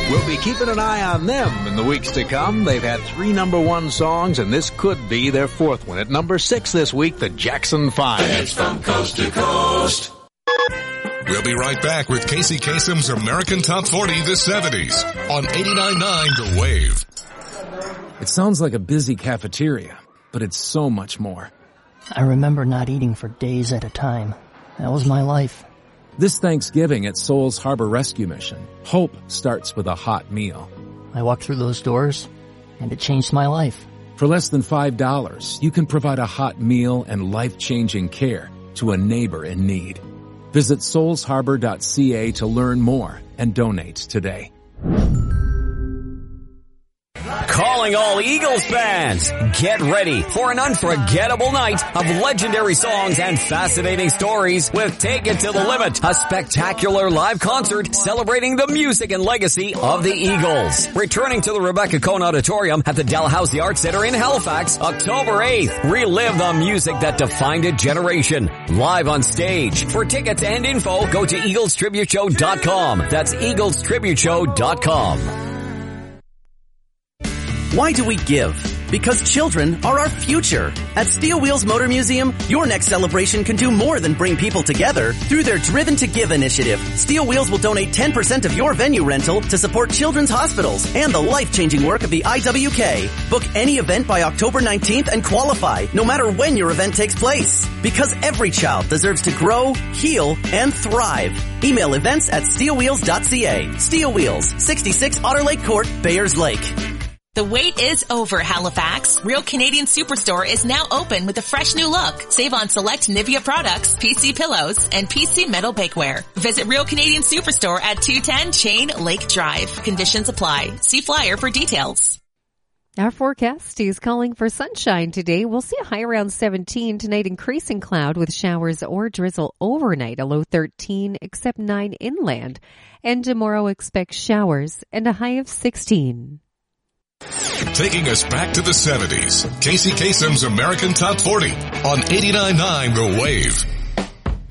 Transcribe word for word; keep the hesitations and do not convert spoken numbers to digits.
We'll be keeping an eye on them in the weeks to come. They've had three number one songs, and this could be their fourth one. At number six this week, the Jackson Five. It's from coast to coast. We'll be right back with Casey Kasem's American Top forty the seventies on eighty-nine point nine The Wave. It sounds like a busy cafeteria, but it's so much more. I remember not eating for days at a time. That was my life. This Thanksgiving at Souls Harbor Rescue Mission, hope starts with a hot meal. I walked through those doors, and it changed my life. For less than five dollars, you can provide a hot meal and life-changing care to a neighbor in need. Visit souls harbor dot c a to learn more and donate today. Calling all Eagles fans. Get ready for an unforgettable night of legendary songs and fascinating stories with Take It to the Limit, a spectacular live concert celebrating the music and legacy of the Eagles. Returning to the Rebecca Cohn Auditorium at the Dalhousie Arts Center in Halifax, October eighth. Relive the music that defined a generation. Live on stage. For tickets and info, go to eagles tribute show dot com. That's eagles tribute show dot com. Why do we give? Because children are our future. At Steel Wheels Motor Museum, your next celebration can do more than bring people together. Through their Driven to Give initiative, Steel Wheels will donate ten percent of your venue rental to support children's hospitals and the life-changing work of the I W K. Book any event by October nineteenth and qualify, no matter when your event takes place. Because every child deserves to grow, heal, and thrive. Email events at steel wheels dot c a. Steel Wheels, sixty-six Otter Lake Court, Bayers Lake. The wait is over, Halifax. Real Canadian Superstore is now open with a fresh new look. Save on select Nivea products, P C pillows, and P C metal bakeware. Visit Real Canadian Superstore at two ten Chain Lake Drive. Conditions apply. See flyer for details. Our forecast is calling for sunshine today. We'll see a high around seventeen tonight, increasing cloud with showers or drizzle overnight, a low thirteen, except nine inland. And tomorrow expect showers and a high of sixteen. Taking us back to the seventies, Casey Kasem's American Top forty on eighty-nine point nine The Wave.